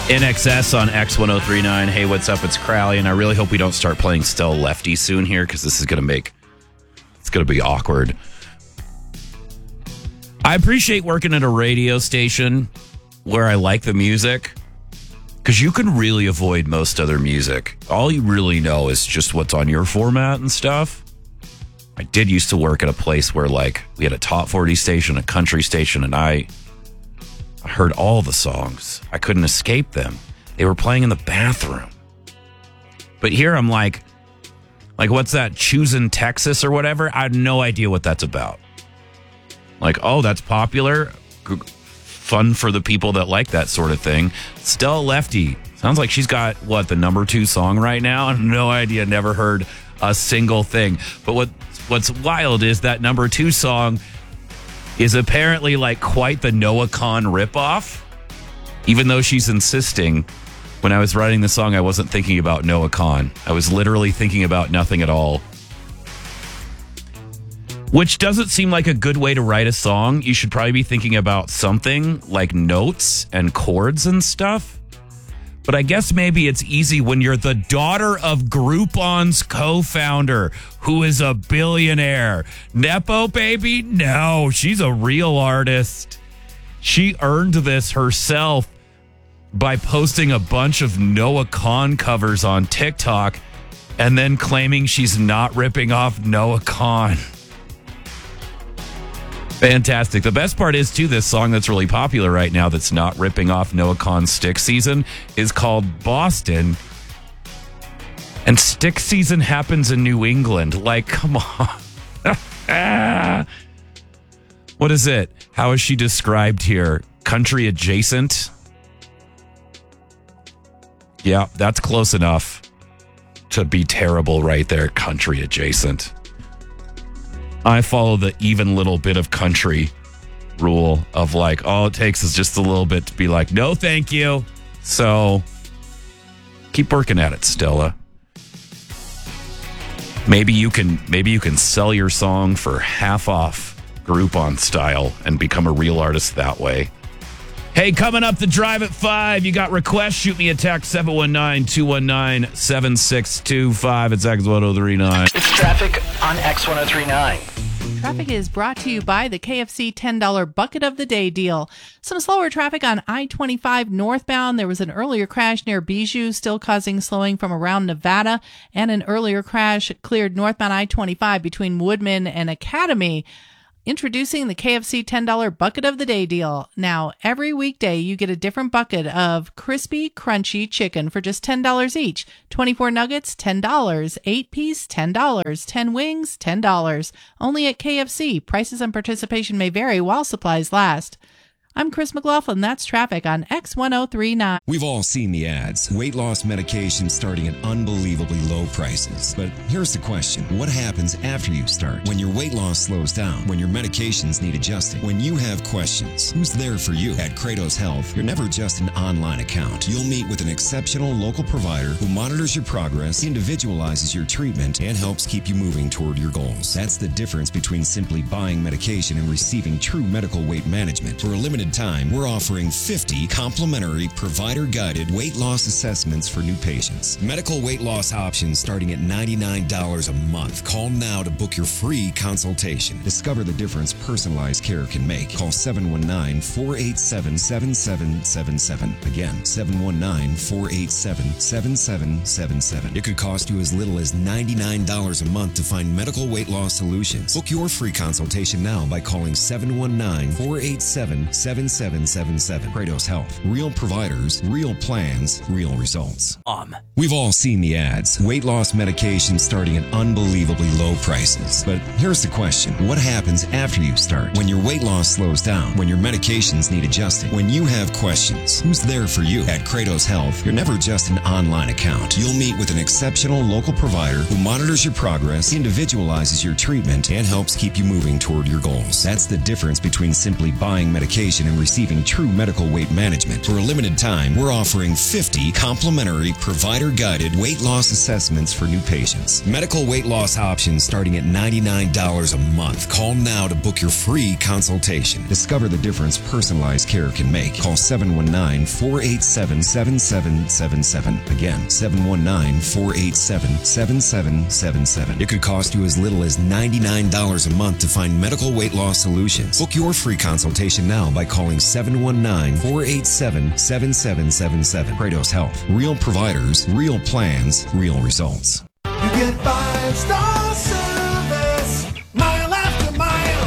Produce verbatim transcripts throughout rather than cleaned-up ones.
N X S on X ten thirty-nine. Hey, what's up? It's Crowley, and I really hope we don't start playing Still Lefty soon here, because this is going to make, it's going to be awkward. I appreciate working at a radio station where I like the music, because you can really avoid most other music. All you really know is just what's on your format and stuff. I did used to work at a place where, like, we had a top forty station, a country station, and I... I heard all the songs. I couldn't escape them. They were playing in the bathroom. But here I'm like, like, what's that? Choosing Texas or whatever? I have no idea what that's about. Like, oh, that's popular. G- fun for the people that like that sort of thing. Stella Lefty. Sounds like she's got, what, the number two song right now? I have no idea. Never heard a single thing. But what what's wild is that number two song is apparently like quite the Noah Kahan ripoff, even though she's insisting. When I was writing the song, I wasn't thinking about Noah Kahan. I was literally thinking about nothing at all. Which doesn't seem like a good way to write a song. You should probably be thinking about something like notes and chords and stuff. But I guess maybe it's easy when you're the daughter of Groupon's co-founder, who is a billionaire. Nepo baby? No, she's a real artist. She earned this herself by posting a bunch of Noah Kahan covers on TikTok and then claiming she's not ripping off Noah Kahan. Fantastic. The best part is, too, this song that's really popular right now that's not ripping off Noah Kahan's Stick Season is called Boston. And Stick Season happens in New England. Like, come on. What is it? How is she described here? Country adjacent? Yeah, that's close enough to be terrible right there. Country adjacent. I follow the even little bit of country rule of like, all it takes is just a little bit to be like, no, thank you. So keep working at it, Stella. Maybe you can, maybe you can sell your song for half off Groupon style and become a real artist that way. Hey, coming up the drive at five, you got requests? Shoot me a text, seven one nine, two one nine, seven six two five. It's X ten thirty-nine. It's traffic on X ten thirty-nine. Traffic is brought to you by the K F C ten dollar Bucket of the Day deal. Some slower traffic on I twenty-five northbound. There was an earlier crash near Bijou, still causing slowing from around Nevada, and an earlier crash cleared northbound I twenty-five between Woodman and Academy. Introducing the K F C ten dollar Bucket of the Day deal. Now, every weekday, you get a different bucket of crispy, crunchy chicken for just ten dollars each. twenty-four nuggets, ten dollars. eight piece, ten dollars. ten wings, ten dollars. Only at K F C. Prices and participation may vary while supplies last. I'm Chris McLaughlin. That's traffic on X ten thirty-nine. We've all seen the ads. Weight loss medication starting at unbelievably low prices. But here's the question. What happens after you start? When your weight loss slows down? When your medications need adjusting? When you have questions? Who's there for you? At Kratos Health, you're never just an online account. You'll meet with an exceptional local provider who monitors your progress, individualizes your treatment, and helps keep you moving toward your goals. That's the difference between simply buying medication and receiving true medical weight management. For a limited time, we're offering fifty complimentary provider-guided weight loss assessments for new patients. Medical weight loss options starting at ninety-nine dollars a month. Call now to book your free consultation. Discover the difference personalized care can make. Call seven one nine, four eight seven, seven seven seven seven. Again, seven one nine, four eight seven, seven seven seven seven. It could cost you as little as ninety-nine dollars a month to find medical weight loss solutions. Book your free consultation now by calling seven one nine, four eight seven, seven seven seven seven. Kratos Health. Real providers, real plans, real results. Um. We've all seen the ads. Weight loss medication starting at unbelievably low prices. But here's the question. What happens after you start? When your weight loss slows down? When your medications need adjusting? When you have questions? Who's there for you? At Kratos Health, you're never just an online account. You'll meet with an exceptional local provider who monitors your progress, individualizes your treatment, and helps keep you moving toward your goals. That's the difference between simply buying medication consultation and receiving true medical weight management. For a limited time, we're offering fifty complimentary provider-guided weight loss assessments for new patients. Medical weight loss options starting at ninety-nine dollars a month. Call now to book your free consultation. Discover the difference personalized care can make. Call seven one nine, four eight seven, seven seven seven seven. Again, seven one nine, four eight seven, seven seven seven seven. It could cost you as little as ninety-nine dollars a month to find medical weight loss solutions. Book your free consultation now by calling seven one nine, four eight seven, seven seven seven seven. Kratos Health. Real providers, real plans, real results. You get five-star service, mile after mile.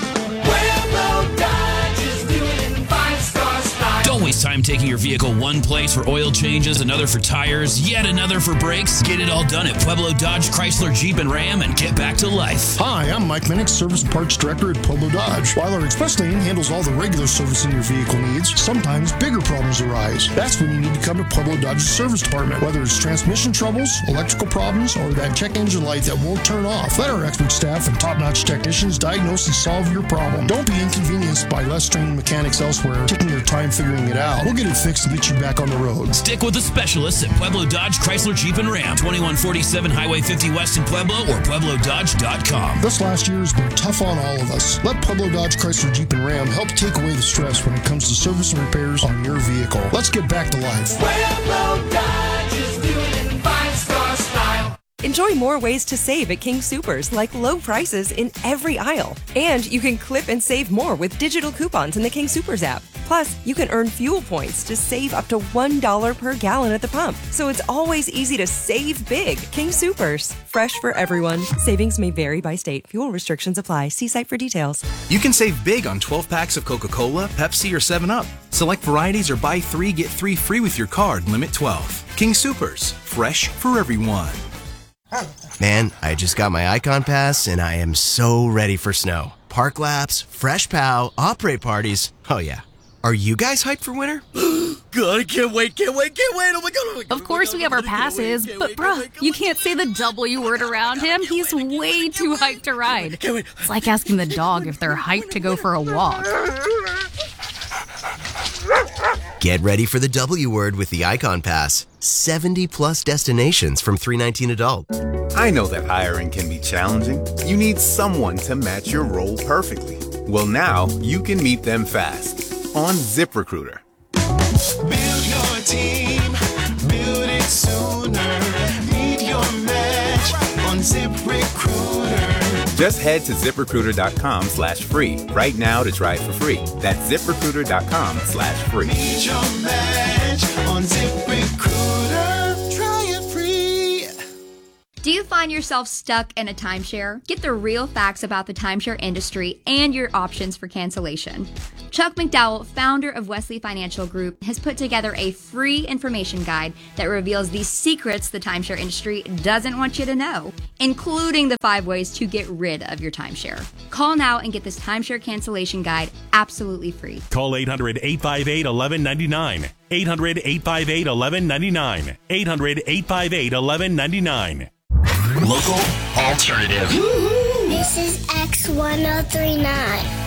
Pueblo Dodge is doing five-star style. Don't waste time taking your vehicle one place for oil changes, another for tires, yet another for brakes. Get it all done at Pueblo Dodge, Chrysler, Jeep, and Ram and get back to life. Hi, I'm Mike Minnick, Service and Parts Director at Pueblo Dodge. While our express lane handles all the regular servicing your vehicle needs, sometimes bigger problems arise. That's when you need to come to Pueblo Dodge's service department. Whether it's transmission troubles, electrical problems, or that check engine light that won't turn off, let our expert staff and top-notch technicians diagnose and solve your problem. Don't be inconvenienced by less trained mechanics elsewhere taking their time figuring it out. We'll get it fixed and get you back on the road. Stick with the specialists at Pueblo Dodge, Chrysler, Jeep, and Ram. twenty-one forty-seven Highway fifty West in Pueblo or Pueblo Dodge dot com. This last year has been tough on all of us. Let Pueblo Dodge, Chrysler, Jeep, and Ram help take away the stress when it comes to service and repairs on your vehicle. Let's get back to life. Pueblo Dodge is doing five-star style. Enjoy more ways to save at King Soopers, like low prices in every aisle. And you can clip and save more with digital coupons in the King Soopers app. Plus, you can earn fuel points to save up to one dollar per gallon at the pump. So it's always easy to save big. King Soopers. Fresh for everyone. Savings may vary by state. Fuel restrictions apply. See site for details. You can save big on twelve packs of Coca-Cola, Pepsi, or seven up. Select varieties or buy three, get three free with your card. Limit twelve. King Soopers. Fresh for everyone. Man, I just got my Icon Pass and I am so ready for snow. Park laps, fresh pow, operate parties. Oh yeah. Are you guys hyped for winter? God, I can't wait, can't wait, can't wait. Oh my God. Oh my God of course we have our passes, but bruh, you can't say the W word around him. He's way too hyped to ride. It's like asking the dog if they're hyped to go for a walk. Get ready for the W word with the Icon Pass. seventy plus destinations from three nineteen adult. I know that hiring can be challenging. You need someone to match your role perfectly. Well, now you can meet them fast on ZipRecruiter. Build your team, build it sooner. Meet your match on ZipRecruiter. Just head to ZipRecruiter.com slash free right now to try it for free. That's ZipRecruiter.com slash free. Meet your match on ZipRecruiter. Try it free. Do you find yourself stuck in a timeshare? Get the real facts about the timeshare industry and your options for cancellation. Chuck McDowell, founder of Wesley Financial Group, has put together a free information guide that reveals the secrets the timeshare industry doesn't want you to know, including the five ways to get rid of your timeshare. Call now and get this timeshare cancellation guide absolutely free. Call eight hundred, eight five eight, one one nine nine. eight hundred, eight five eight, one one nine nine. eight hundred, eight five eight, one one nine nine. Local alternative. This is X one oh three nine.